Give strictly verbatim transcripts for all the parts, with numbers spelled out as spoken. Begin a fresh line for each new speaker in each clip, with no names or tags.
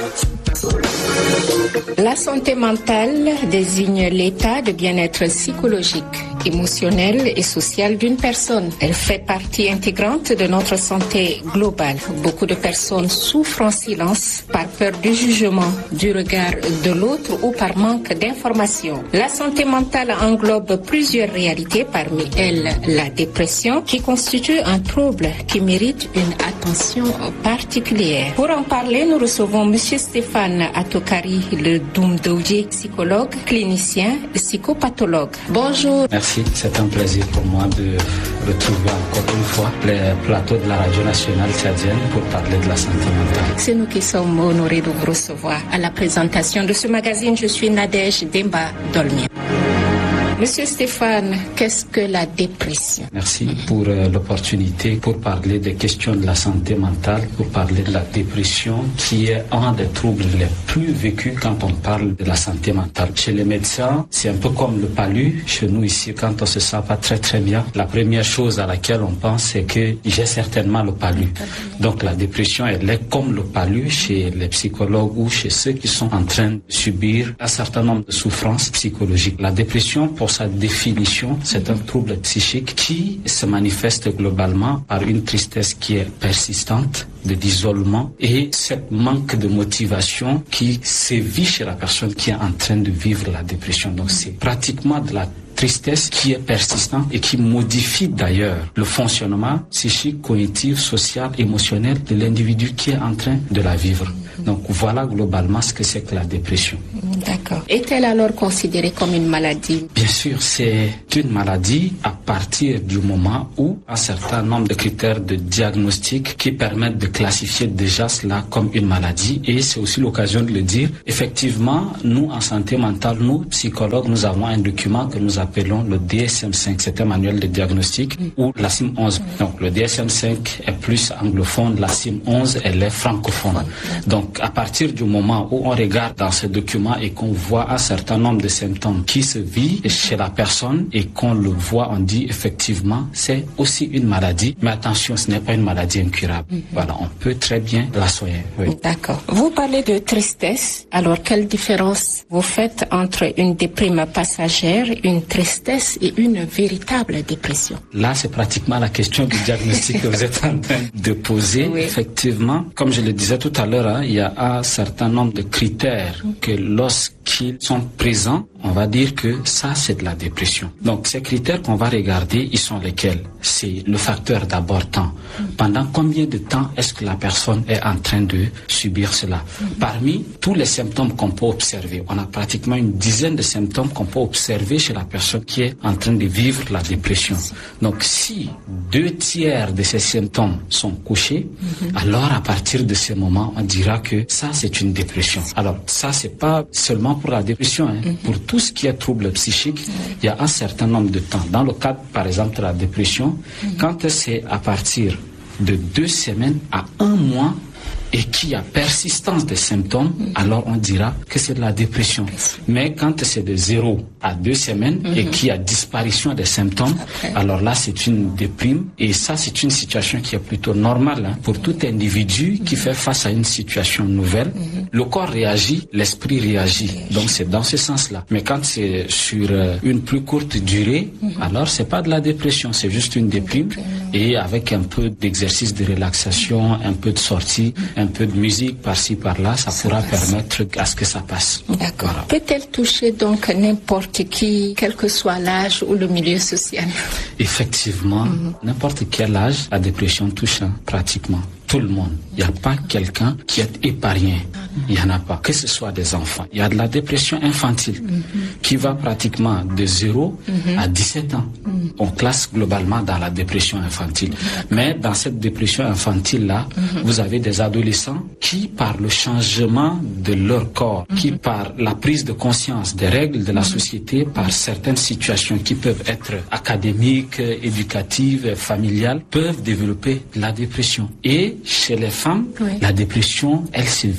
La santé mentale désigne l'état de bien-être psychologique, émotionnel et social d'une personne. Elle fait partie intégrante de notre santé globale. Beaucoup de personnes souffrent en silence par peur du jugement, du regard de l'autre ou par manque d'information. La santé mentale englobe plusieurs réalités, parmi elles la dépression, qui constitue un trouble qui mérite une attention particulière. Pour en parler, nous recevons M. Stéphane Atokari, le Doumdouji, psychologue, clinicien, psychopathologue. Bonjour.
Merci, c'est un plaisir pour moi de retrouver encore une fois le plateau de la radio nationale tchadienne pour parler de la santé mentale.
C'est nous qui sommes honorés de vous recevoir. À la présentation de ce magazine, je suis Nadège Demba Dolmien. Monsieur Stéphane, qu'est-ce que la dépression?
Merci pour euh, l'opportunité pour parler des questions de la santé mentale, pour parler de la dépression qui est un des troubles les plus vécus quand on parle de la santé mentale. Chez les médecins, c'est un peu comme le palu. Chez nous ici, quand on se sent pas très très bien, la première chose à laquelle on pense, c'est que j'ai certainement le palu. Donc la dépression, elle est comme le palu chez les psychologues ou chez ceux qui sont en train de subir un certain nombre de souffrances psychologiques. La dépression, pour sa définition, c'est un trouble psychique qui se manifeste globalement par une tristesse qui est persistante, de l'isolement et ce manque de motivation qui sévit chez la personne qui est en train de vivre la dépression. Donc c'est pratiquement de la tristesse qui est persistante et qui modifie d'ailleurs le fonctionnement psychique, cognitif, social, émotionnel de l'individu qui est en train de la vivre. Donc voilà globalement ce que c'est que la dépression.
D'accord. Est-elle alors considérée comme une maladie?
Bien sûr, c'est une maladie à partir du moment où un certain nombre de critères de diagnostic qui permettent de classifier déjà cela comme une maladie. Et c'est aussi l'occasion de le dire. Effectivement, nous en santé mentale, nous psychologues, nous avons un document que nous appelons le D S M cinq. C'est un manuel de diagnostic mm. ou la C I M onze. Donc le D S M cinq est plus anglophone, la C I M onze elle est francophone. Donc à partir du moment où on regarde dans ce document et qu'on voit un certain nombre de symptômes qui se vivent chez la personne et qu'on le voit, on dit effectivement c'est aussi une maladie. Mais attention, ce n'est pas une maladie incurable. Mm-hmm. Voilà, on peut très bien la soigner. Oui.
D'accord. Vous parlez de tristesse. Alors quelle différence vous faites entre une déprime passagère, une tristesse et une véritable dépression?
Là, c'est pratiquement la question du diagnostic que vous êtes en train de poser. Oui. Effectivement, comme je le disais tout à l'heure, hein, il y a un certain nombre de critères que lorsqu'ils sont présents, on va dire que ça, c'est de la dépression. Donc, ces critères qu'on va regarder, ils sont lesquels? C'est le facteur d'abord temps. Pendant combien de temps est-ce que la personne est en train de subir cela? Parmi tous les symptômes qu'on peut observer, on a pratiquement une dizaine de symptômes qu'on peut observer chez la personne qui est en train de vivre la dépression. Donc, si deux tiers de ces symptômes sont couchés, alors à partir de ce moment, on dira que ça, c'est une dépression. Alors, ça, c'est pas seulement pour la dépression, hein. Pour tout ce qui est trouble psychique, il y a un certain nombre de temps. Dans le cadre, par exemple, de la dépression, quand c'est à partir de deux semaines à un mois et qu'il y a persistance des symptômes, alors on dira que c'est de la dépression. Mais quand c'est de zéro à deux semaines mm-hmm. et qu'il y a disparition des symptômes, okay. alors là c'est une déprime. Et ça c'est une situation qui est plutôt normale hein, pour tout individu qui mm-hmm. fait face à une situation nouvelle. Mm-hmm. Le corps réagit, l'esprit réagit. Donc c'est dans ce sens-là. Mais quand c'est sur euh, une plus courte durée, mm-hmm. alors c'est pas de la dépression, c'est juste une déprime. Okay. Et avec un peu d'exercice de relaxation, un peu de sortie, un peu de musique par-ci par-là, ça, ça pourra passe. Permettre à ce que ça passe.
D'accord. Voilà. Peut-elle toucher donc n'importe qui, quel que soit l'âge ou le milieu social?
Effectivement, mm-hmm. n'importe quel âge, la dépression touche hein, pratiquement tout le monde. Il n'y a pas quelqu'un qui est épargné. Il n'y en a pas. Que ce soit des enfants. Il y a de la dépression infantile mm-hmm. qui va pratiquement de zéro mm-hmm. à dix-sept ans. Mm-hmm. On classe globalement dans la dépression infantile. Mm-hmm. Mais dans cette dépression infantile-là, mm-hmm. vous avez des adolescents qui, par le changement de leur corps, mm-hmm. qui, par la prise de conscience des règles de la mm-hmm. société, par certaines situations qui peuvent être académiques, éducatives, familiales, peuvent développer la dépression. Et chez les femmes, oui. la dépression, elle se vit en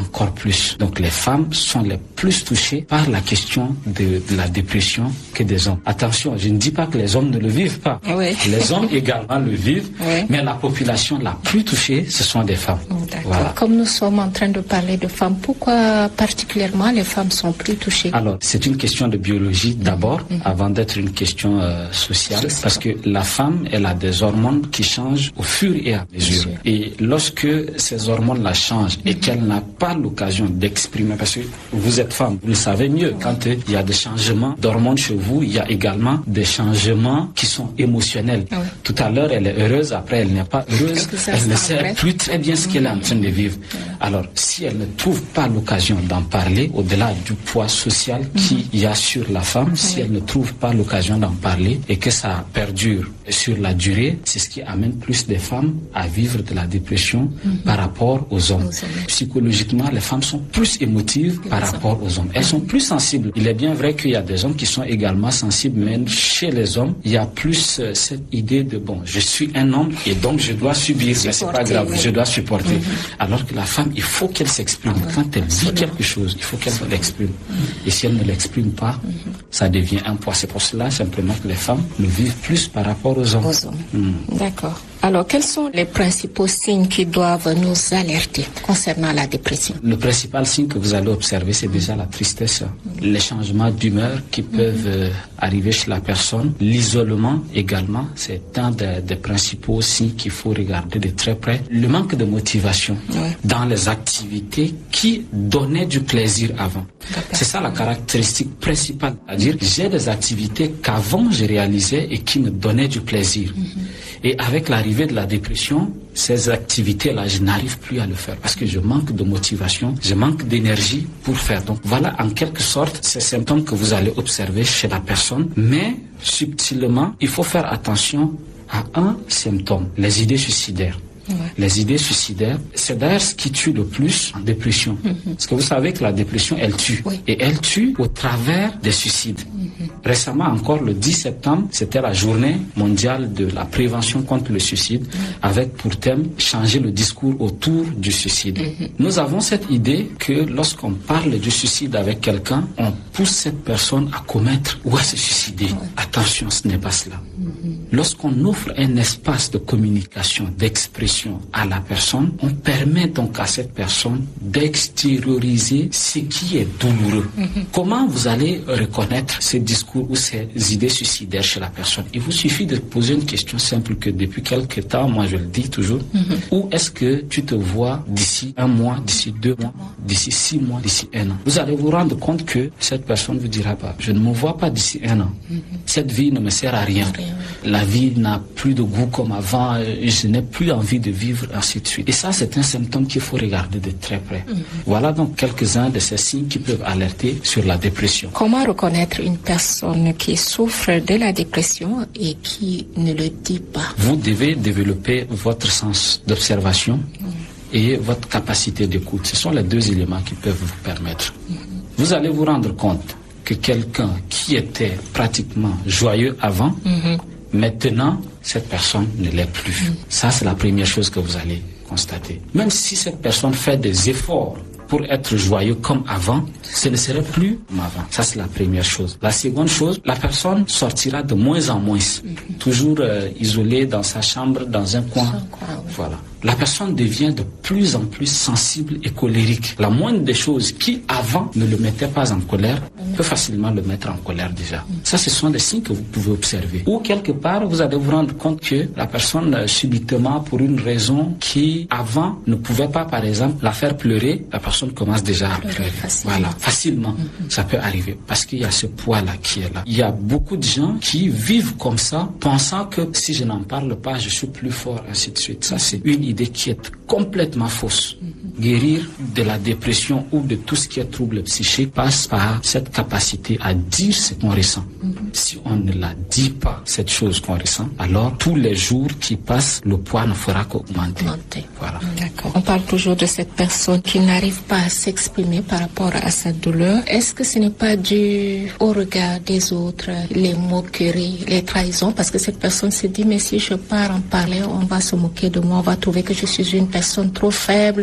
encore plus. Donc les femmes sont les plus touchées par la question de, de la dépression que des hommes. Attention, je ne dis pas que les hommes ne le vivent pas.
Oui.
Les hommes également le vivent,
oui.
mais la population la plus touchée, ce sont des femmes.
Voilà. Comme nous sommes en train de parler de femmes, pourquoi particulièrement les femmes sont plus touchées?
Alors, c'est une question de biologie d'abord, mm-hmm. avant d'être une question euh, sociale, Social. Parce que la femme, elle a des hormones qui changent au fur et à mesure. Et lorsque ces hormones la changent mm-hmm. et qu'elle n'a pas l'occasion d'exprimer, parce que vous êtes femme, vous le savez mieux, oui. quand il y a des changements d'hormones chez vous, il y a également des changements qui sont émotionnels. Oui. Tout à l'heure, elle est heureuse, après elle n'est pas heureuse, elle ne sait plus très bien ce qu'elle est en train de vivre. Alors, si elle ne trouve pas l'occasion d'en parler, au-delà du poids social qu'il y a sur la femme, si oui. elle ne trouve pas l'occasion d'en parler et que ça perdure sur la durée, c'est ce qui amène plus des femmes à vivre de la dépression mm-hmm. par rapport aux hommes. Aux hommes. Psychologiquement, les femmes sont plus émotives par rapport aux hommes. Elles sont plus sensibles. Il est bien vrai qu'il y a des hommes qui sont également sensibles, mais chez les hommes, il y a plus euh, cette idée de bon, je suis un homme et donc je dois subir, mais c'est pas grave, oui. je dois supporter. Mm-hmm. Alors que la femme, il faut qu'elle s'exprime. Ah, Quand elle vit quelque chose, il faut qu'elle l'exprime. Mm-hmm. Et si elle ne l'exprime pas, mm-hmm. ça devient un poids. C'est pour cela simplement que les femmes le vivent plus par rapport aux hommes.
Aux hommes. Mm. D'accord. Alors, quels sont les principaux signes qui doivent nous alerter concernant la dépression?
Le principal signe que vous allez observer, c'est déjà la tristesse, les changements d'humeur qui peuvent euh, arriver chez la personne. L'isolement également, c'est un des, des principaux signes qu'il faut regarder de très près. Le manque de motivation ouais. dans les activités qui donnaient du plaisir avant. C'est ça la caractéristique principale. C'est-à-dire, j'ai des activités qu'avant je réalisais et qui me donnaient du plaisir. Mm-hmm. Et avec l'arrivée de la dépression, ces activités-là, je n'arrive plus à le faire parce que je manque de motivation, je manque d'énergie pour faire. Donc voilà, en quelque sorte, ces symptômes que vous allez observer chez la personne. Mais subtilement, il faut faire attention à un symptôme, les idées suicidaires. Ouais. Les idées suicidaires, c'est d'ailleurs ce qui tue le plus en dépression. Mm-hmm. Parce que vous savez que la dépression, elle tue. Oui. Et elle tue au travers des suicides. Mm-hmm. Récemment encore, le dix septembre, c'était la journée mondiale de la prévention contre le suicide, mm-hmm. avec pour thème changer le discours autour du suicide. Mm-hmm. Nous avons cette idée que lorsqu'on parle du suicide avec quelqu'un, on pousse cette personne à commettre ou à se suicider. Ouais. Attention, ce n'est pas cela. Mm-hmm. Lorsqu'on offre un espace de communication, d'expression à la personne, on permet donc à cette personne d'extérioriser ce qui est douloureux. Mm-hmm. Comment vous allez reconnaître ces discours ou ces idées suicidaires chez la personne? Il vous suffit de poser une question simple que depuis quelque temps, moi je le dis toujours, mm-hmm. où est-ce que tu te vois d'ici un mois, d'ici deux mois, d'ici six mois, d'ici un an? Vous allez vous rendre compte que cette personne vous dira pas, je ne me vois pas d'ici un an. Mm-hmm. Cette vie ne me sert à rien. rien. La vie n'a plus de goût comme avant, je n'ai plus envie de vivre, ainsi de suite. Et ça, c'est un symptôme qu'il faut regarder de très près. Mm-hmm. Voilà donc quelques-uns de ces signes qui peuvent alerter sur la dépression.
Comment reconnaître une personne qui souffre de la dépression et qui ne le dit pas?
Vous devez développer votre sens d'observation mm-hmm. et votre capacité d'écoute. Ce sont les deux éléments qui peuvent vous permettre. Mm-hmm. Vous allez vous rendre compte que quelqu'un qui était pratiquement joyeux avant, mm-hmm. maintenant, cette personne ne l'est plus. Mm. Ça, c'est la première chose que vous allez constater. Même si cette personne fait des efforts pour être joyeux comme avant, ce ne serait plus comme avant. Ça, c'est la première chose. La seconde chose, la personne sortira de moins en moins, mm-hmm. toujours euh, isolée dans sa chambre, dans un coin. Coin oui. Voilà. La personne devient de plus en plus sensible et colérique. La moindre des choses qui, avant, ne le mettait pas en colère, peut facilement le mettre en colère déjà. Ça, ce sont des signes que vous pouvez observer. Ou quelque part, vous allez vous rendre compte que la personne, subitement, pour une raison qui, avant, ne pouvait pas, par exemple, la faire pleurer, la personne commence déjà à pleurer. Facilement. Voilà, facilement. Mm-hmm. Ça peut arriver. Parce qu'il y a ce poids-là qui est là. Il y a beaucoup de gens qui vivent comme ça, pensant que si je n'en parle pas, je suis plus fort, ainsi de suite. Ça, c'est une idée qui est complètement fausse. Mm-hmm. Guérir de la dépression ou de tout ce qui est trouble psychique passe par cette capacité à dire ce qu'on ressent. Mm-hmm. Si on ne la dit pas, cette chose qu'on ressent, alors tous les jours qui passent, le poids ne fera qu'augmenter. Voilà.
D'accord. On parle toujours de cette personne qui n'arrive pas à s'exprimer par rapport à sa douleur. Est-ce que ce n'est pas dû au regard des autres, les moqueries, les trahisons? Parce que cette personne se dit, mais si je pars en parler, on va se moquer de moi, on va trouver que je suis une personne trop faible, que je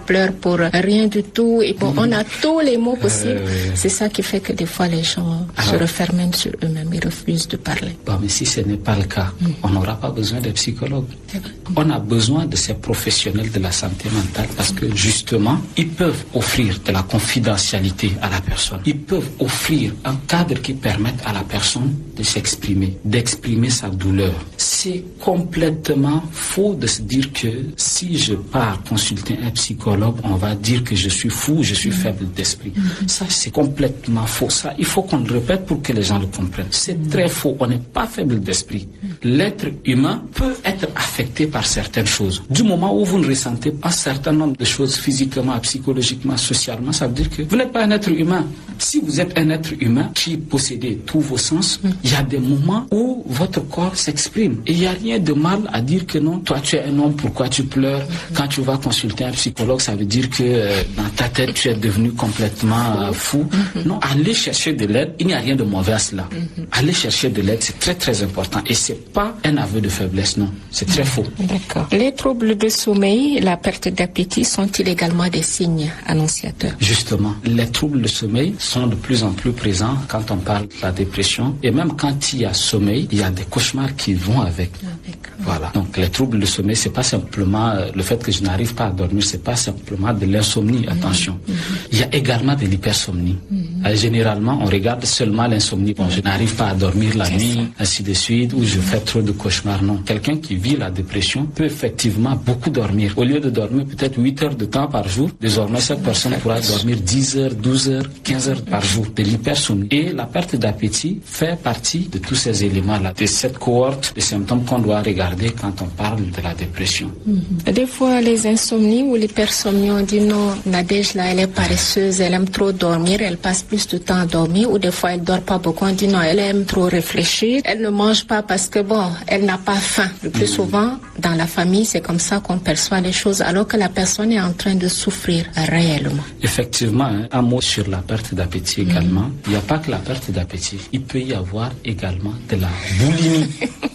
pleure pour rien du tout. Et bon, on a tous les mots possibles. Euh... C'est ça qui fait que des fois les gens Alors... se referment même sur eux-mêmes, ils refusent de parler.
Bon, mais si ce n'est pas le cas, mm. on n'aura pas besoin de psychologues. On a besoin de ces professionnels de la santé mentale parce que justement, ils peuvent offrir de la confidentialité à la personne. Ils peuvent offrir un cadre qui permette à la personne de s'exprimer, d'exprimer sa douleur. C'est complètement faux de se dire que si je pars consulter un psychologue, on va dire que je suis fou, je suis faible d'esprit. Mm-hmm. Ça, c'est complètement faux. Ça, il faut qu'on le répète pour que les gens le comprennent. C'est mm-hmm. très faux. On n'est pas faible d'esprit. L'être humain peut être affecté par certaines choses. Du moment où vous ne ressentez pas un certain nombre de choses physiquement, psychologiquement, socialement, ça veut dire que vous n'êtes pas un être humain. Si vous êtes un être humain qui possède tous vos sens, mm-hmm. il y a des moments où votre corps s'exprime. Et il n'y a rien de mal à dire que non, toi tu es un homme, pourquoi tu pleures? Mm-hmm. Quand tu vas consulter un psychologue, ça veut dire que euh, dans ta tête tu es devenu complètement euh, fou. Mm-hmm. Non, aller chercher de l'aide, il n'y a rien de mauvais à cela. Mm-hmm. Aller chercher de l'aide, c'est très très important. Et c'est pas un aveu de faiblesse, non. C'est très faux.
D'accord. Les troubles de sommeil, la perte d'appétit sont-ils également des signes annonciateurs?
Justement, les troubles de sommeil sont de plus en plus présents quand on parle de la dépression. Et même quand il y a sommeil, il y a des cauchemars qui vont avec. avec. Voilà. Donc les troubles de sommeil, c'est pas simplement euh, le fait que je n'arrive pas à dormir, c'est pas simplement de l'insomnie. Attention. Mm-hmm. Il y a également de l'hypersomnie. Mm-hmm. Euh, généralement, on regarde seulement l'insomnie. Bon, je n'arrive pas à dormir la nuit, ainsi de suite, ou je fais trop de cauchemars. Non. Quelqu'un qui vit la dépression peut effectivement beaucoup dormir. Au lieu de dormir peut-être huit heures de temps par jour, désormais cette personne pourra dormir dix heures, douze heures, quinze heures par jour. De l'hypersomnie. Et la perte d'appétit fait partie de tous ces éléments-là, de cette cohorte de symptômes qu'on doit regarder quand on parle de la dépression.
Mm-hmm. Des fois, les insomnies ou l'hypersomnie, on dit non, Nadège là, elle est paresseuse, elle aime trop dormir, elle passe plus de temps à dormir, ou des fois elle dort pas beaucoup, on dit non, elle aime trop réfléchir, elle ne mange pas parce que bon, elle n'a pas faim. Le plus mm-hmm. souvent, dans la famille, c'est comme ça qu'on perçoit les choses, alors que la personne est en train de souffrir réellement.
Effectivement, hein, un mot sur la perte d'appétit également. Mm-hmm. Il n'y a pas que la perte d'appétit, il peut y avoir également de la boulimie.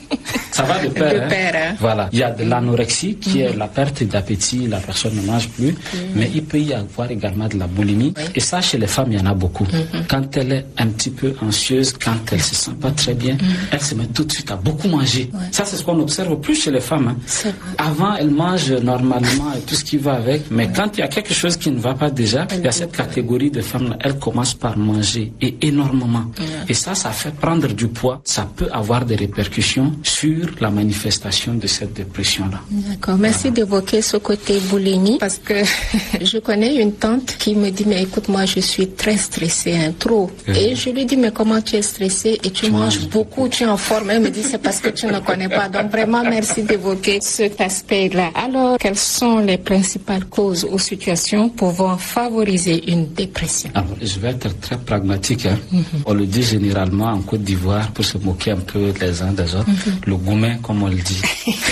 Ça va de pair. De hein? pair hein? Voilà. Il y a de l'anorexie qui mmh. est la perte d'appétit, la personne ne mange plus, mmh. mais il peut y avoir également de la boulimie. Oui. Et ça, chez les femmes, il y en a beaucoup. Mmh. Quand elle est un petit peu anxieuse, quand elle se sent pas très bien, mmh. elle se met tout de suite à beaucoup manger. Ouais. Ça, c'est ce qu'on observe plus chez les femmes. Hein. Avant, elles mangent normalement et tout ce qui va avec, mais ouais. quand il y a quelque chose qui ne va pas déjà, il y a cette catégorie de femmes-là, elles commencent par manger et énormément. Ouais. Et ça, ça fait prendre du poids. Ça peut avoir des répercussions sur la manifestation de cette dépression-là.
D'accord. Merci voilà. d'évoquer ce côté boulimie parce que je connais une tante qui me dit mais écoute, moi je suis très stressée, hein, trop. Euh. Et je lui dis mais comment tu es stressée et tu, tu manges beaucoup, tu es en forme. Elle me dit c'est parce que tu ne connais pas. Donc vraiment merci d'évoquer cet aspect-là. Alors quelles sont les principales causes ou situations pouvant favoriser une dépression?
Alors je vais être très pragmatique. Hein. Mm-hmm. On le dit généralement en Côte d'Ivoire pour se moquer un peu les uns des autres. Mm-hmm. Le gourmet, comme on le dit.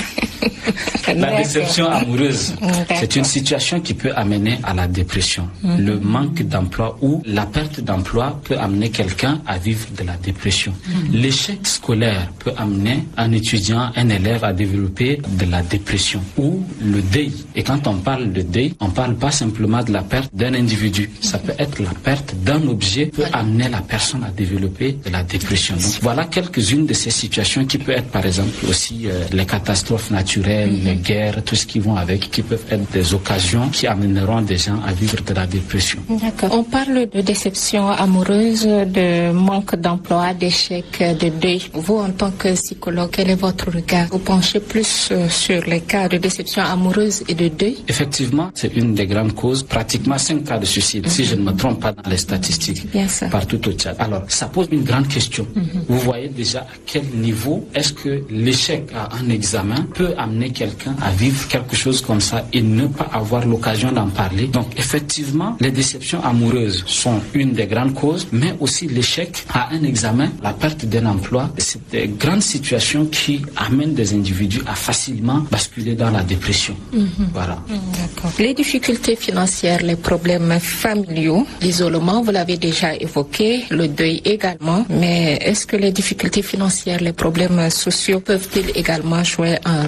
La déception amoureuse, c'est une situation qui peut amener à la dépression. Mm-hmm. Le manque d'emploi ou la perte d'emploi peut amener quelqu'un à vivre de la dépression. Mm-hmm. L'échec scolaire peut amener un étudiant, un élève à développer de la dépression. Ou le deuil. Et quand on parle de deuil, on ne parle pas simplement de la perte d'un individu. Mm-hmm. Ça peut être la perte d'un objet qui peut amener la personne à développer de la dépression. Donc voilà quelques-unes de ces situations qui peuvent être par exemple aussi euh, les catastrophes naturelles, mm-hmm. les guerres, tout ce qui vont avec, qui peuvent être des occasions qui amèneront des gens à vivre de la dépression.
D'accord. On parle de déception amoureuse, de manque d'emploi, d'échec, de deuil. Vous, en tant que psychologue, quel est votre regard? Vous penchez plus euh, sur les cas de déception amoureuse et de deuil?
Effectivement, c'est une des grandes causes. Pratiquement cinq cas de suicide, mm-hmm. si je ne me trompe pas dans les statistiques,
bien ça.
Partout au Tchad. Alors, ça pose une grande question. Mm-hmm. Vous voyez déjà à quel niveau est-ce que l'échec à un examen peut amener quelqu'un à vivre quelque chose comme ça et ne pas avoir l'occasion d'en parler. Donc effectivement, les déceptions amoureuses sont une des grandes causes, mais aussi l'échec à un examen, la perte d'un emploi, c'est des grandes situations qui amènent des individus à facilement basculer dans la dépression. Mm-hmm. Voilà.
D'accord. Les difficultés financières, les problèmes familiaux, l'isolement, vous l'avez déjà évoqué, le deuil également, mais est-ce que les difficultés financières, les problèmes sociaux peuvent-ils également jouer un rôle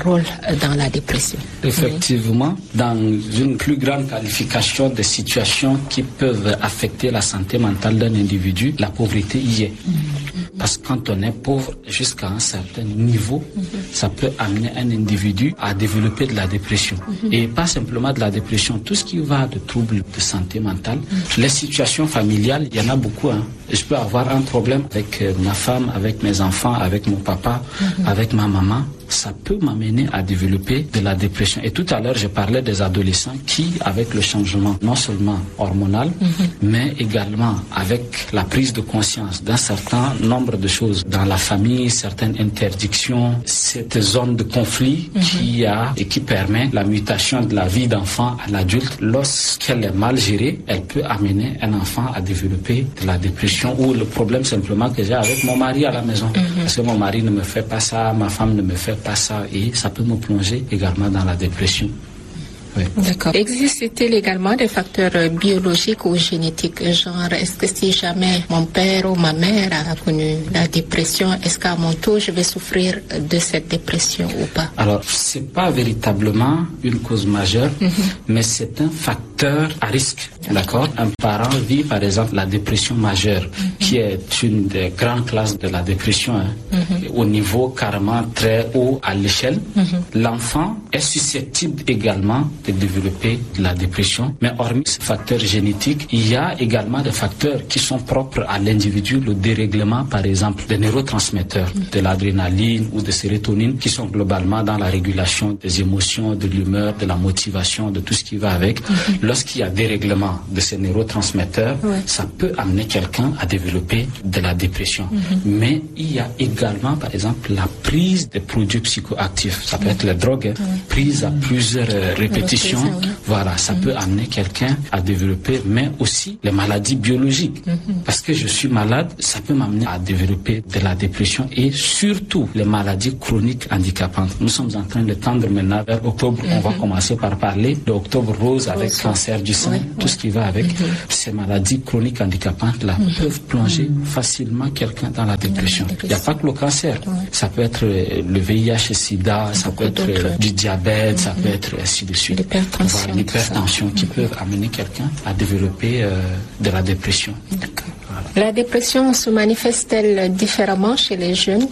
dans la dépression.
Effectivement, oui. Dans une plus grande qualification des situations qui peuvent affecter la santé mentale d'un individu, la pauvreté y est. Mmh. Parce que quand on est pauvre jusqu'à un certain niveau, mmh. ça peut amener un individu à développer de la dépression. Mmh. Et pas simplement de la dépression, tout ce qui va de troubles de santé mentale. Mmh. Les situations familiales, il y en a beaucoup. Hein. Je peux avoir un problème avec ma femme, avec mes enfants, avec mon papa, mmh. avec ma maman. Ça peut m'amener à développer de la dépression. Et tout à l'heure, je parlais des adolescents qui, avec le changement non seulement hormonal, mm-hmm. mais également avec la prise de conscience d'un certain nombre de choses dans la famille, certaines interdictions, cette zone de conflit mm-hmm. qui a et qui permet la mutation de la vie d'enfant à l'adulte. Lorsqu'elle est mal gérée, elle peut amener un enfant à développer de la dépression ou le problème simplement que j'ai avec mon mari à la maison. Mm-hmm. Parce que mon mari ne me fait pas ça, ma femme ne me fait pas ça et ça peut me plonger également dans la dépression. Oui.
D'accord. Existe-t-il également des facteurs biologiques ou génétiques? Genre, est-ce que si jamais mon père ou ma mère a connu la dépression, est-ce qu'à mon tour, je vais souffrir de cette dépression ou pas?
Alors, c'est pas véritablement une cause majeure, mm-hmm. mais c'est un facteur à risque. D'accord? Un parent vit, par exemple, la dépression majeure, mm-hmm. qui est une des grandes classes de la dépression, hein, mm-hmm. au niveau carrément très haut à l'échelle. Mm-hmm. L'enfant est susceptible également de développer de la dépression. Mais hormis ces facteurs génétiques, il y a également des facteurs qui sont propres à l'individu, le dérèglement par exemple des neurotransmetteurs, mmh. de l'adrénaline ou de sérotonine, qui sont globalement dans la régulation des émotions, de l'humeur, de la motivation, de tout ce qui va avec. Mmh. Lorsqu'il y a dérèglement de ces neurotransmetteurs, ouais. ça peut amener quelqu'un à développer de la dépression. Mmh. Mais il y a également par exemple la prise des produits psychoactifs. Ça peut mmh. être la drogue, hein, mmh. prise à plusieurs euh, répétitions. Voilà, ça mm-hmm. peut amener quelqu'un à développer, mais aussi les maladies biologiques. Mm-hmm. Parce que je suis malade, ça peut m'amener à développer de la dépression et surtout les maladies chroniques handicapantes. Nous sommes en train de tendre maintenant vers octobre. Mm-hmm. On va commencer par parler de octobre rose avec rose. Cancer du sein, oui, tout oui. ce qui va avec. Mm-hmm. Ces maladies chroniques handicapantes-là mm-hmm. peuvent plonger mm-hmm. facilement quelqu'un dans la dépression. Il n'y a pas que le cancer. Oui. Ça peut être le V I H et SIDA, ça peut être euh, du diabète, mm-hmm. ça peut être ainsi de suite.
L'hypertension,
voilà, l'hypertension qui mmh. peuvent amener quelqu'un à développer euh, de la dépression.
D'accord. Voilà. La dépression se manifeste-t-elle différemment chez les jeunes